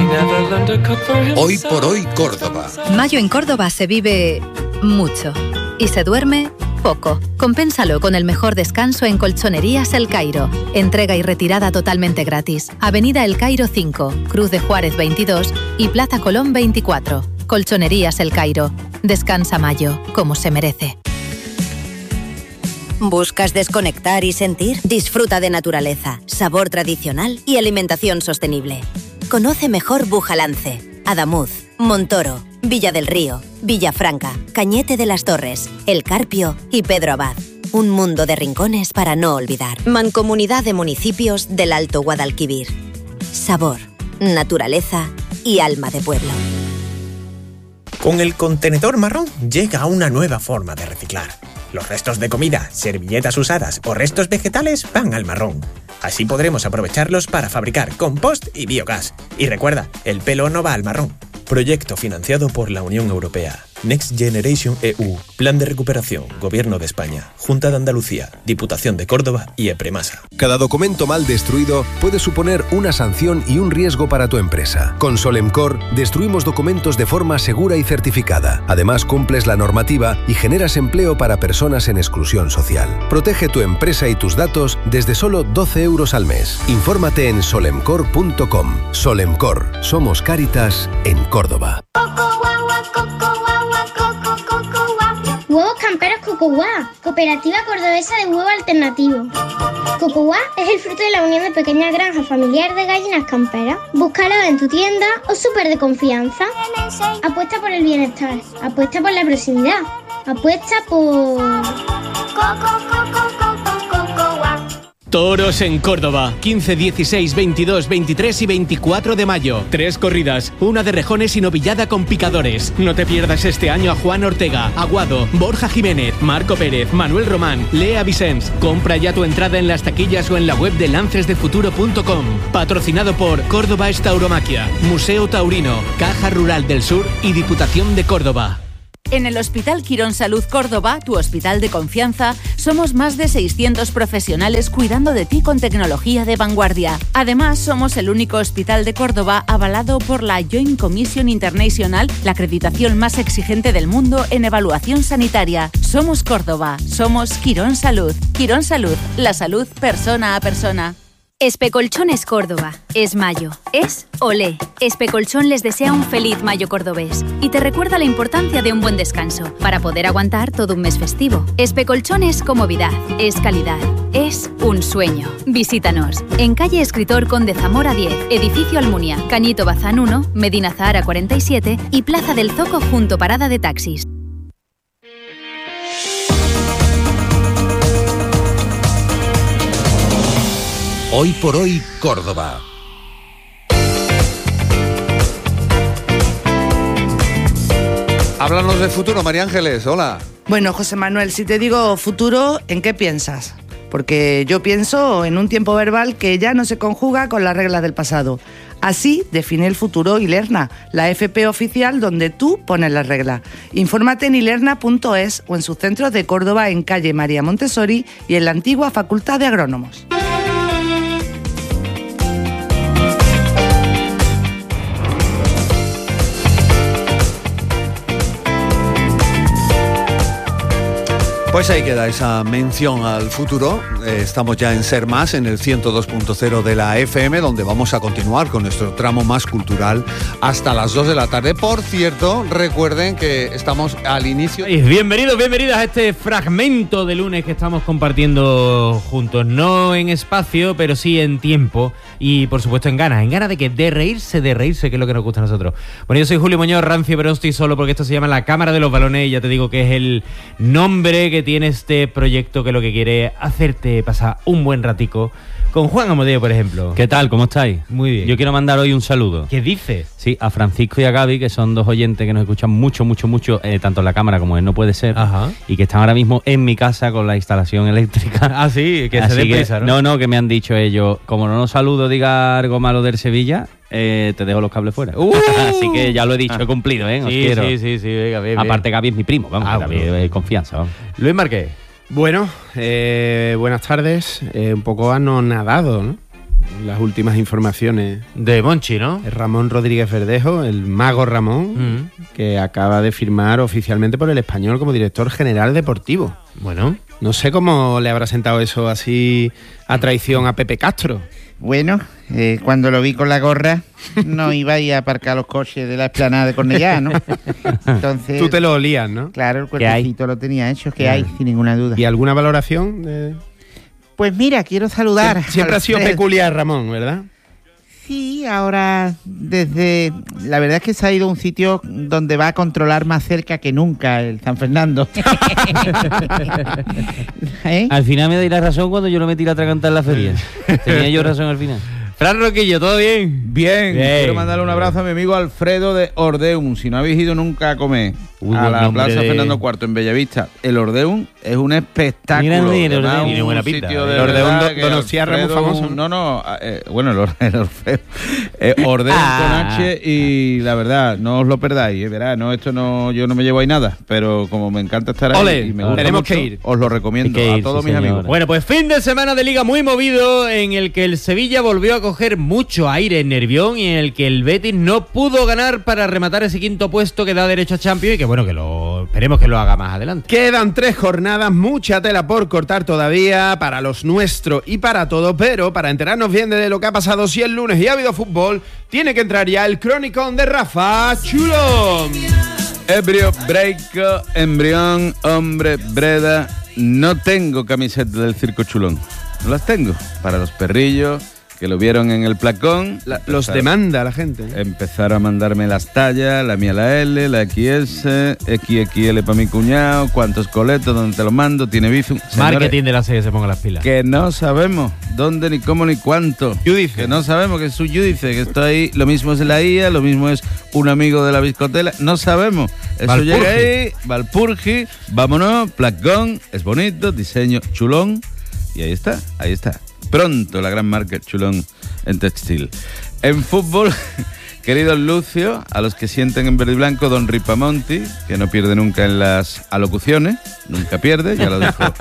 Hoy por hoy, Córdoba. Mayo en Córdoba se vive mucho y se duerme poco. Compénsalo con el mejor descanso en Colchonerías El Cairo. Entrega y retirada totalmente gratis. Avenida El Cairo 5, Cruz de Juárez 22 y Plaza Colón 24. Colchonerías El Cairo. Descansa Mayo, como se merece. ¿Buscas desconectar y sentir? Disfruta de naturaleza, sabor tradicional y alimentación sostenible. Conoce mejor Bujalance, Adamuz, Montoro, Villa del Río, Villafranca, Cañete de las Torres, El Carpio y Pedro Abad. Un mundo de rincones para no olvidar. Mancomunidad de Municipios del Alto Guadalquivir. Sabor, naturaleza y alma de pueblo. Con el contenedor marrón llega una nueva forma de reciclar. Los restos de comida, servilletas usadas o restos vegetales van al marrón. Así podremos aprovecharlos para fabricar compost y biogás. Y recuerda, el pelo no va al marrón. Proyecto financiado por la Unión Europea. Next Generation EU. Plan de recuperación. Gobierno de España. Junta de Andalucía. Diputación de Córdoba y EPREMASA. Cada documento mal destruido puede suponer una sanción y un riesgo para tu empresa. Con Solemcor destruimos documentos de forma segura y certificada. Además, cumples la normativa y generas empleo para personas en exclusión social. Protege tu empresa y tus datos desde solo 12 euros al mes. Infórmate en solemcor.com. Solemcor. Somos Cáritas en Córdoba. Huevos Camperos Cocoguá, cooperativa cordobesa de huevo alternativo. Cocoguá es el fruto de la unión de pequeñas granjas familiares de gallinas camperas. Búscalo en tu tienda o súper de confianza. Apuesta por el bienestar, apuesta por la proximidad, apuesta por... Toros en Córdoba, 15, 16, 22, 23 y 24 de mayo. 3 corridas, una de rejones y novillada con picadores. No te pierdas este año a Juan Ortega, Aguado, Borja Jiménez, Marco Pérez, Manuel Román, Lea Vicens. Compra ya tu entrada en las taquillas o en la web de lancesdefuturo.com. Patrocinado por Córdoba es Tauromaquia, Museo Taurino, Caja Rural del Sur y Diputación de Córdoba. En el Hospital Quirón Salud Córdoba, tu hospital de confianza, somos más de 600 profesionales cuidando de ti con tecnología de vanguardia. Además, somos el único hospital de Córdoba avalado por la Joint Commission International, la acreditación más exigente del mundo en evaluación sanitaria. Somos Córdoba, somos Quirón Salud. Quirón Salud, la salud persona a persona. Especolchones Córdoba. Es mayo. Es olé. Especolchón les desea un feliz mayo cordobés y te recuerda la importancia de un buen descanso para poder aguantar todo un mes festivo. Especolchón es comodidad, es calidad, es un sueño. Visítanos en calle Escritor Conde Zamora 10, edificio Almunia, Cañito Bazán 1, Medina Zahara 47 y Plaza del Zoco junto parada de taxis. Hoy por hoy, Córdoba. Háblanos de futuro, María Ángeles, hola. Bueno, José Manuel, si te digo futuro, ¿en qué piensas? Porque yo pienso en un tiempo verbal que ya no se conjuga con las reglas del pasado. Así define el futuro Ilerna, la FP oficial donde tú pones las reglas. Infórmate en ilerna.es o en sus centros de Córdoba en calle María Montessori y en la antigua Facultad de Agrónomos. Pues ahí queda esa mención al futuro. Estamos ya en Ser Más, en el 102.0 de la FM, donde vamos a continuar con nuestro tramo más cultural hasta las 2 de la tarde. Por cierto, recuerden que estamos al inicio... Bienvenidos, bienvenidas a este fragmento de lunes que estamos compartiendo juntos. No en espacio, pero sí en tiempo y, por supuesto, en ganas de reírse, que es lo que nos gusta a nosotros. Bueno, yo soy Julio Muñoz, rancio, pero no estoy solo porque esto se llama La Cámara de los Balones y ya te digo que es el nombre que tiene este proyecto que lo que quiere hacerte pasar un buen ratico con Juan Amodeo, por ejemplo. ¿Qué tal? ¿Cómo estáis? Muy bien. Yo quiero mandar hoy un saludo. ¿Qué dices? Sí, a Francisco y a Gaby, que son dos oyentes que nos escuchan mucho, tanto en la cámara como en No Puede Ser. Ajá. Y que están ahora mismo en mi casa con la instalación eléctrica. Ah, sí, que se den prisa, ¿no? No, que me han dicho ellos, como no nos saludo, diga algo malo del Sevilla, te dejo los cables fuera. Así que ya lo he dicho, he cumplido, ¿eh? Os quiero. Sí, venga, bien. Aparte, Gaby es mi primo, vamos, Gaby es confianza, vamos. Luis Marqués. Bueno, buenas tardes. Un poco anonadado, ¿no? las últimas informaciones de Monchi, ¿no? Ramón Rodríguez Verdejo, el mago Ramón, que acaba de firmar oficialmente por el Español como director general deportivo. Bueno, no sé cómo le habrá sentado eso así a traición a Pepe Castro. Bueno, cuando lo vi con la gorra, no iba a ir a aparcar los coches de la explanada de Cornellá, ¿no? Entonces, tú te lo olías, ¿no? Claro, el cuerpecito lo tenía hecho, que hay, sin ninguna duda. ¿Y alguna valoración? Pues mira, quiero saludar. Siempre ha sido peculiar, Ramón, ¿verdad? Sí, ahora la verdad es que se ha ido a un sitio donde va a controlar más cerca que nunca el San Fernando. Al final me dais la razón cuando yo lo metí a atragantar en la feria. Tenía yo razón al final. Fran Roquillo, ¿todo bien? Bien. Quiero mandarle un abrazo a mi amigo Alfredo de Ordeum. Si no habéis ido nunca a comer a la Plaza Fernando IV en Bellavista, el Ordeum es un espectáculo. Mira, tiene buena pinta. El Ordeum Donostia Ramos famoso. No, bueno, el Orfeo. Ordeum con H, y la verdad, no os lo perdáis. Verá, yo no me llevo ahí nada, pero como me encanta estar ahí y me gusta tenemos mucho, que ir. os lo recomiendo a todos mis amigos. Bueno, pues fin de semana de Liga muy movido, en el que el Sevilla volvió a coger mucho aire en Nervión y en el que el Betis no pudo ganar para rematar ese quinto puesto que da derecho a Champions, y que bueno, esperemos que lo haga más adelante. Quedan 3 jornadas, mucha tela por cortar todavía para los nuestros y para todo, pero para enterarnos bien de lo que ha pasado si el lunes y ha habido fútbol, tiene que entrar ya el cronicón de Rafa Chulón. Ebrio, Breico, Embrión, Hombre, Breda. No tengo camiseta del Circo Chulón. No las tengo. Para los perrillos que lo vieron en el placón. Los demanda la gente. Empezaron a mandarme las tallas, la mía la L, la XS, XXL para mi cuñado, cuántos coletos, dónde te lo mando, tiene Bizum. Marketing de la serie, se ponga las pilas. Que no sabemos dónde, ni cómo, ni cuánto. Judice. Que no sabemos que es su Judice, que está ahí, lo mismo es la IA, lo mismo es un amigo de la biscotela, no sabemos. Eso Valpurgi. Llega ahí, Valpurgi, vámonos, placón, es bonito, diseño chulón, y ahí está. Pronto la gran marca Chulón en textil. En fútbol, querido Lucio, a los que sienten en verde y blanco, don Ripamonti, que no pierde nunca en las alocuciones, nunca pierde, ya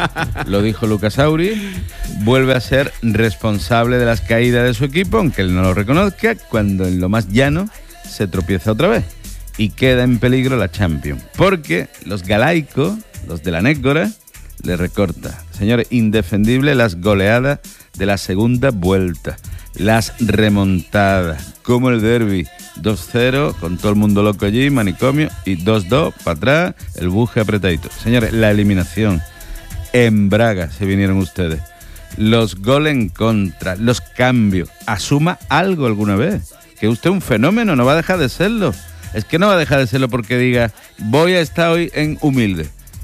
lo dijo Lucas Auri, vuelve a ser responsable de las caídas de su equipo, aunque él no lo reconozca, cuando en lo más llano se tropieza otra vez y queda en peligro la Champions, porque los galaicos, los de la Nécora, le recorta. Señores, indefendible las goleadas de la segunda vuelta, las remontadas, como el derbi, 2-0, con todo el mundo loco allí, manicomio, y 2-2, para atrás, el buje apretadito. Señores, la eliminación, en Braga se vinieron ustedes, los goles en contra, los cambios, asuma algo alguna vez, que usted es un fenómeno, no va a dejar de serlo, es que no va a dejar de serlo porque diga, voy a estar hoy en humilde.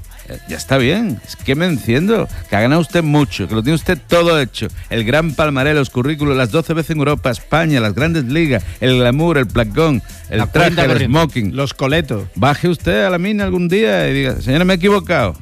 Ya está bien, es que me enciendo, que ha ganado usted mucho, que lo tiene usted todo hecho, el gran palmarés, los currículos, las 12 veces en Europa, España, las grandes ligas, el glamour, el placón, el traje, el smoking, los coletos. Baje usted a la mina algún día y diga, señora, me he equivocado.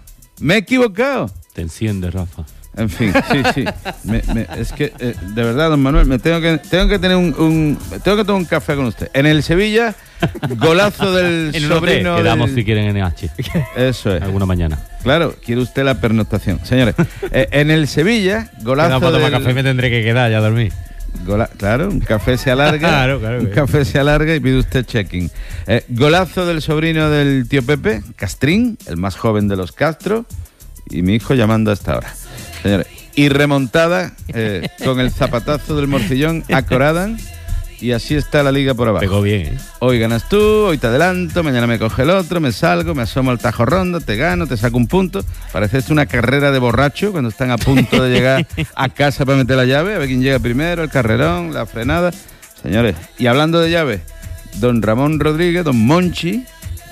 Te enciende, Rafa. En fin, sí. Es que, de verdad, don Manuel, tengo que tomar un café con usted. En el Sevilla, golazo del sobrino. Quedamos si quieren en H. Eso es. Alguna mañana. Claro, quiere usted la pernoctación. Señores, en el Sevilla, golazo del... café me tendré que quedar, ya dormí. Claro, un café se alarga. Claro. Un café se alarga y pide usted checking. Golazo del sobrino del tío Pepe, Castrín, el más joven de los Castro, y mi hijo llamando a esta hora. Señores, y remontada con el zapatazo del Morcillón a Coradan, y así está la liga por abajo. Pegó bien, ¿eh? Hoy ganas tú, hoy te adelanto, mañana me coge el otro, me salgo, me asomo al Tajo Ronda, te gano, te saco un punto. Parece esto una carrera de borracho cuando están a punto de llegar a casa para meter la llave, a ver quién llega primero, el carrerón, la frenada. Señores, y hablando de llave, don Ramón Rodríguez, don Monchi,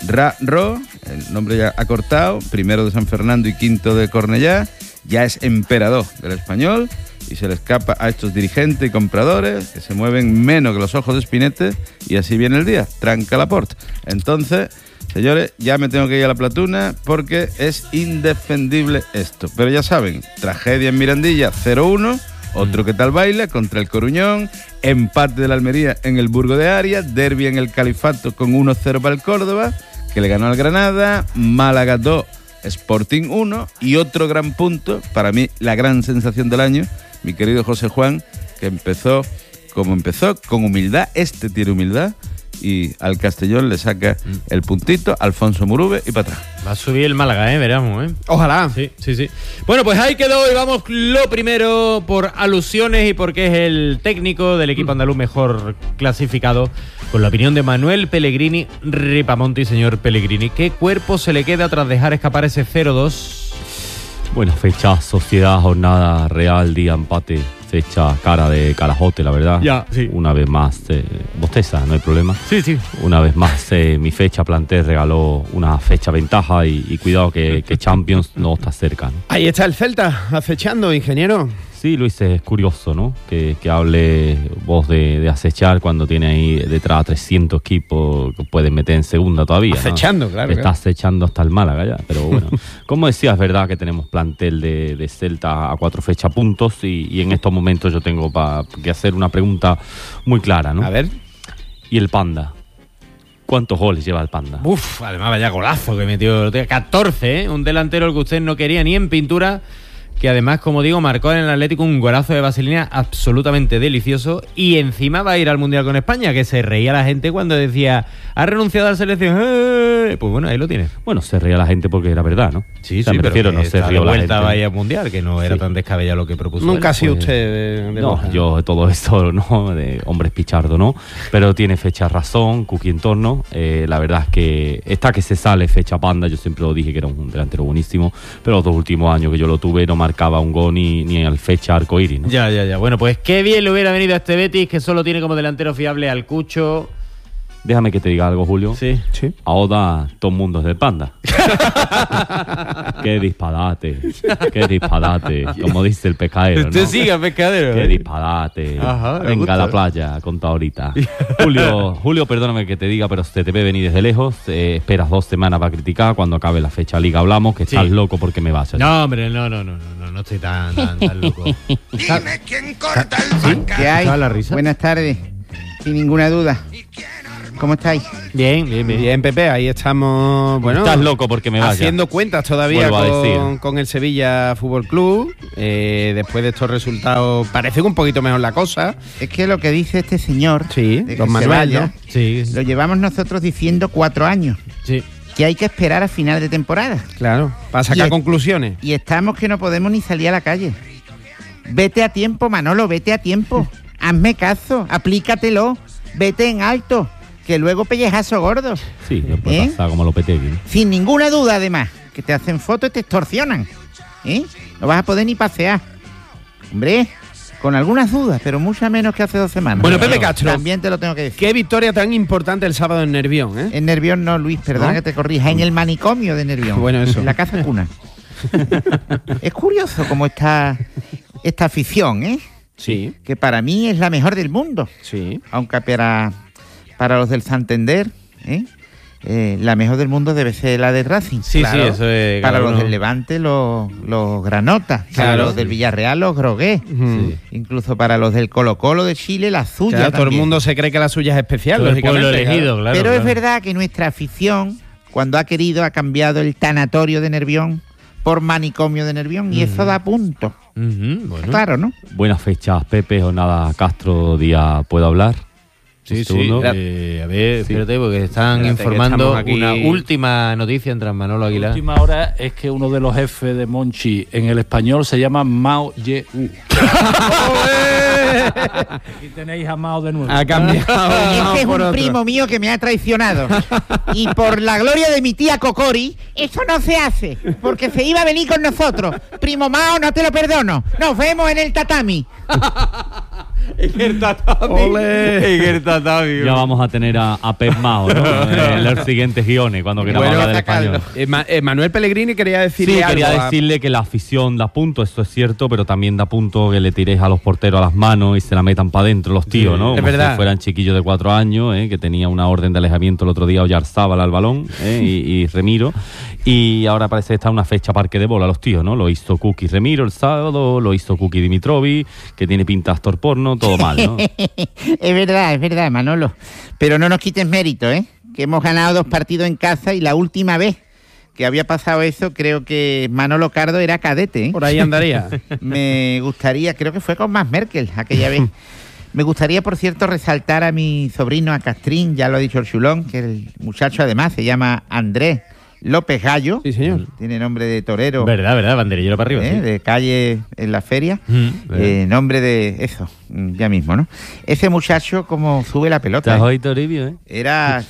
el nombre ya acortado, primero de San Fernando y quinto de Cornellá, ya es emperador del Español y se le escapa a estos dirigentes y compradores que se mueven menos que los ojos de Spinete, y así viene el día, tranca la porta. Entonces, señores, ya me tengo que ir a la platuna porque es indefendible esto. Pero ya saben, tragedia en Mirandilla, 0-1, otro que tal baila contra el Coruñón, empate de la Almería en el Burgo de Aria, derbi en el Califato con 1-0 para el Córdoba, que le ganó al Granada, Málaga 2, Sporting 1, y otro gran punto, para mí la gran sensación del año, mi querido José Juan, que empezó como empezó, con humildad. Este tiene humildad y al Castellón le saca el puntito, Alfonso Murube y para atrás. Va a subir el Málaga, veremos, Ojalá. Sí. Bueno, pues ahí quedó y vamos lo primero por alusiones y porque es el técnico del equipo andaluz mejor clasificado, con la opinión de Manuel Pellegrini Ripamonti. Señor Pellegrini, ¿qué cuerpo se le queda tras dejar escapar ese 0-2? Buena fecha, sociedad, jornada, Real, día, empate, fecha, cara de carajote, la verdad. Ya, sí. Una vez más, bosteza, no hay problema. Sí. Una vez más, mi fecha plantel regaló una fecha ventaja y cuidado que Champions no está cerca, ¿no? Ahí está el Celta, acechando, ingeniero. Sí, Luis, es curioso, ¿no? Que hable vos de acechar cuando tiene ahí detrás 300 equipos que pueden meter en segunda todavía, ¿no? Acechando, claro. Está acechando hasta el Málaga ya, pero bueno. Como decía, es verdad que tenemos plantel de Celta a 4 fechas puntos y en estos momentos yo tengo que hacer una pregunta muy clara, ¿no? A ver. ¿Y el Panda? ¿Cuántos goles lleva el Panda? Uf, además vaya golazo que metió. 14, ¿eh? Un delantero el que usted no quería ni en pintura, que además, como digo, marcó en el Atlético un golazo de vaselina absolutamente delicioso y encima va a ir al Mundial con España, que se reía la gente cuando decía, ha renunciado a la selección. Pues bueno, ahí lo tiene. Bueno, se reía la gente porque era verdad, ¿no? Sí, o sea, me refiero, no se rió la gente. Vaya al Mundial, que no era tan descabellado lo que propuso. Nunca ha sido pues, usted de no, Borja. Yo todo esto, ¿no? De hombres pichardo, ¿no? Pero tiene fecha razón, Cookie en torno. La verdad es que está que se sale fecha Panda. Yo siempre lo dije que era un delantero buenísimo, pero los 2 últimos años que yo lo tuve no marcaba un gol ni al fecha arcoíris, ¿no? Ya. Bueno, pues qué bien le hubiera venido a este Betis, que solo tiene como delantero fiable al Cucho. Déjame que te diga algo, Julio. Sí. Ahora todo el mundo es del Panda. Qué disparate. Como dice el pescadero, ¿no? Usted siga, pescadero. Qué disparate. Ajá, me Venga gusta. a la playa, conta ahorita. Julio, perdóname que te diga, pero se te ve venir desde lejos. Esperas 2 semanas para criticar. Cuando acabe la fecha Liga hablamos, que estás loco porque me vas. No, hombre, no estoy tan loco. Dime quién corta el banca. ¿Qué hay? La risa. Buenas tardes. Sin ninguna duda. ¿Cómo estáis? Bien, Pepe, ahí estamos, bueno, estás loco porque me vaya. haciendo cuentas todavía Vuelvo con el Sevilla Fútbol Club. Después de estos resultados parece un poquito mejor la cosa. Es que lo que dice este señor, Sí, de que don se Manuel, vaya, ¿no? Sí. lo llevamos nosotros diciendo 4 años. Sí. Que hay que esperar a final de temporada. Claro, para sacar Y- conclusiones. Y estamos que no podemos ni salir a la calle. Vete a tiempo, Manolo, vete a tiempo. Hazme caso, aplícatelo. Vete en alto, que luego pellejazo gordo. Sí, yo puedo pasar como Lopetegui, ¿no? Sin ninguna duda, además, que te hacen fotos y te extorsionan. No vas a poder ni pasear. Hombre, con algunas dudas, pero muchas menos que hace 2 semanas. Bueno, Pepe Castro, también te lo tengo que decir. qué victoria tan importante el sábado en Nervión, ¿eh? En Nervión no, Luis, perdona ¿No? que te corrija. En el manicomio de Nervión. Bueno, eso. En la casa cuna. Es curioso cómo está esta afición, ¿eh? Sí. Que para mí es la mejor del mundo. Sí. Aunque para los del Santander, la mejor del mundo debe ser la de Racing. Sí, Claro. eso es. Para cada los uno. del Levante, los Granotas. Para Claro. los del Villarreal, los Grogués. Sí. Incluso para los del Colo-Colo de Chile, la suya. Claro, todo el también. mundo se cree que la suya es especial, Todo el lógicamente. pueblo elegido, claro. Pero claro. es verdad que nuestra afición, cuando ha querido, ha cambiado el tanatorio de Nervión por manicomio de Nervión. Y eso da punto. Bueno. Claro, ¿no? Buenas fechas, Pepe, jornada Castro, día ¿puedo hablar? Sí, Un sí. segundo. A ver, espérate, porque están Espérate, que informando estamos aquí. una última noticia entre Manolo La Aguilar. última hora es que uno de los jefes de Monchi en el español se llama Mao Ye-u. Aquí tenéis a Mao de nuevo. Ha cambiado. Este es un primo mío que me ha traicionado. Y por la gloria de mi tía Cocori, eso no se hace. Porque se iba a venir con nosotros. Primo Mao, no te lo perdono. Nos vemos en el tatami. En el tatami. Ya vamos a tener a Pep Mao, ¿no? En los siguientes guiones, cuando queramos Bueno, hablar del español. Manuel Pellegrini quería decirle Sí, algo. quería decirle que la afición da punto, esto es cierto, pero también da punto que le tiréis a los porteros a las manos y se la metan para adentro los tíos, Sí, ¿no? es Como verdad. si fueran chiquillos de 4 años, que tenía una orden de alejamiento el otro día, Oyarzábal al balón, y Remiro. Y ahora parece que está una fecha parque de bola los tíos, ¿no? Lo hizo Kuki Remiro el sábado, lo hizo Kuki Dimitrovic, que tiene pinta de actor porno, todo mal, ¿no? Es verdad, Manolo. Pero no nos quites mérito, ¿eh? Que hemos ganado 2 partidos en casa y la última vez que había pasado eso, creo que Manolo Cardo era cadete, ¿eh? Por ahí andaría. Me gustaría, creo que fue con Max Merkel aquella vez. Me gustaría, por cierto, resaltar a mi sobrino, a Castrín, ya lo ha dicho el chulón, que el muchacho además se llama Andrés López Gallo. Sí, señor. Tiene nombre de torero. Verdad, banderillero para arriba. Sí. De calle en la feria. Nombre de eso, ya mismo, ¿no? Ese muchacho, como sube la pelota. Estás hoy Toribio, ¿eh? Era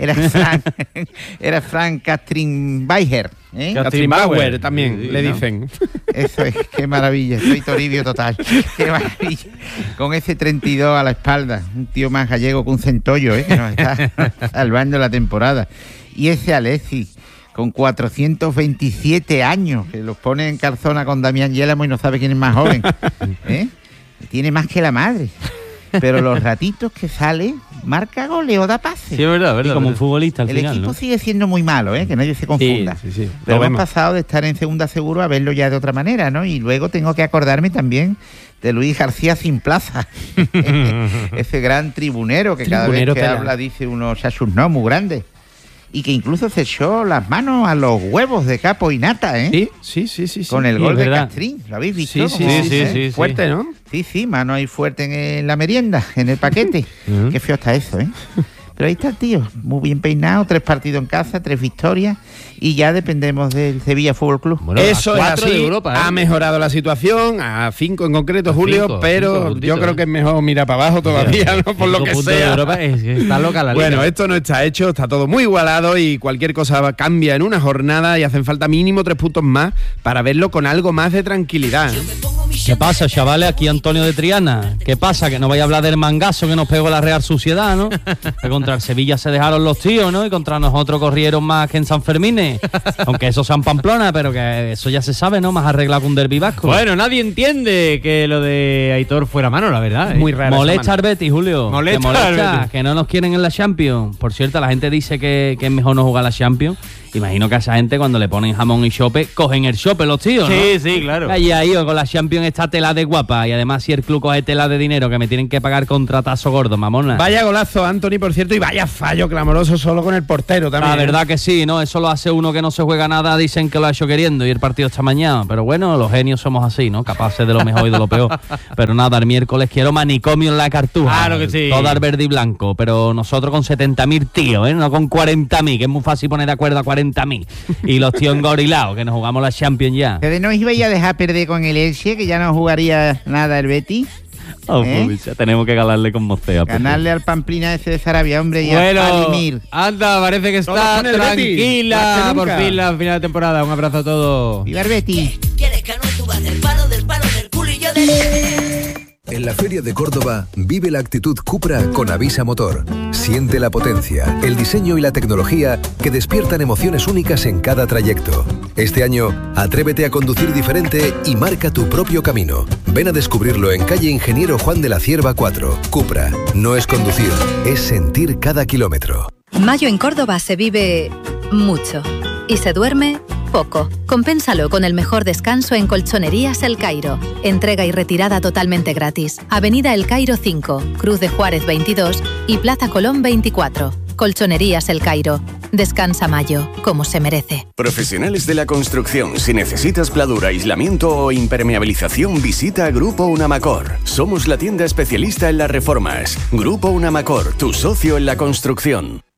Frank Castrín Bauer. Castrín Bauer también, sí, le dicen. Eso es, qué maravilla. Soy Toribio total. Qué maravilla. Con ese 32 a la espalda. Un tío más gallego que un centollo, que nos está salvando la temporada. Y ese Alexis, con 427 años, que los pone en calzona con Damián Yélamo y no sabe quién es más joven. Tiene más que la madre. Pero los ratitos que sale, marca goles o da pase. Sí, es verdad. Y como un futbolista al final, el equipo ¿no? sigue siendo muy malo, que nadie se confunda. Sí. Pero hemos pasado de estar en segunda seguro a verlo ya de otra manera, ¿no? Y luego tengo que acordarme también de Luis García Sin Plaza. Ese gran tribunero que cada vez que habla dice unos chasus no muy grandes. Y que incluso se echó las manos a los huevos de capo y nata, ¿eh? Sí. Con el gol de Castrín, ¿lo habéis visto? Sí. Fuerte, ¿no? Sí, mano ahí fuerte en la merienda, en el paquete. Qué feo está eso, ¿eh? Pero ahí está el tío, muy bien peinado, 3 partidos en casa, 3 victorias y ya dependemos del Sevilla Fútbol Club. Bueno, eso es así, de Europa, ha mejorado la situación, a 5 en concreto, Julio, pero yo creo que es mejor mirar para abajo todavía, ¿no? Por lo que sea. De Europa está loca la liga. Bueno, esto no está hecho, está todo muy igualado y cualquier cosa cambia en una jornada y hacen falta mínimo 3 puntos más para verlo con algo más de tranquilidad. ¿Qué pasa, chavales? Aquí Antonio de Triana. ¿Qué pasa? Que no vaya a hablar del mangazo que nos pegó la Real Sociedad, ¿no? Que contra el Sevilla se dejaron los tíos, ¿no? Y contra nosotros corrieron más que en San Fermín. Aunque eso sea en Pamplona, pero que eso ya se sabe, ¿no? Más arreglado que un derbi vasco. Bueno, nadie entiende que lo de Aitor fuera mano, la verdad. Es muy raro. Molesta al Betis, Julio. Molesta, que no nos quieren en la Champions. Por cierto, la gente dice que es mejor no jugar la Champions. Imagino que a esa gente cuando le ponen jamón y chope, cogen el chope los tíos, ¿no? Sí, claro. Y ahí con la Champions está tela de guapa. Y además si el club coge tela de dinero que me tienen que pagar contratazo gordo, mamona. Vaya golazo, Anthony, por cierto, y vaya fallo clamoroso solo con el portero también. La verdad que sí, ¿no? Eso lo hace uno que no se juega nada, dicen que lo ha hecho queriendo y el partido está mañana. Pero bueno, los genios somos así, ¿no? Capaces de lo mejor y de lo peor. Pero nada, el miércoles quiero manicomio en la Cartuja. Claro que sí. Todo al verde y blanco. Pero nosotros con 70.000 tíos, ¿eh? No con 40.000, que es muy fácil poner de acuerdo a 40.000. Y los tíos engorilados, que nos jugamos la Champions ya. ¿Pero no os ibais a dejar perder con el Elche, que ya no jugaría nada el Betis? Pues ya tenemos que ganarle con Mocea. Ganarle al Pamplina ese de Sarabia, hombre, y bueno, a Palimir. Anda, parece que está tranquila por fin la final de temporada. Un abrazo a todos. ¡Viva el Betis! En la Feria de Córdoba, vive la actitud Cupra con Avisa Motor. Siente la potencia, el diseño y la tecnología que despiertan emociones únicas en cada trayecto. Este año, atrévete a conducir diferente y marca tu propio camino. Ven a descubrirlo en calle Ingeniero Juan de la Cierva 4. Cupra, no es conducir, es sentir cada kilómetro. Mayo en Córdoba se vive mucho y se duerme poco. Compénsalo con el mejor descanso en Colchonerías El Cairo. Entrega y retirada totalmente gratis. Avenida El Cairo 5, Cruz de Juárez 22 y Plaza Colón 24. Colchonerías El Cairo. Descansa Mayo, como se merece. Profesionales de la construcción. Si necesitas pladura, aislamiento o impermeabilización, visita Grupo Unamacor. Somos la tienda especialista en las reformas. Grupo Unamacor, tu socio en la construcción.